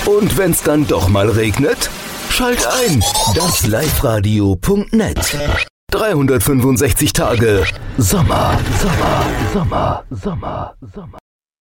Und wenn's dann doch mal regnet? Schalt ein, dasLiveRadio.net. 365 Tage Sommer, Sommer, Sommer, Sommer, Sommer.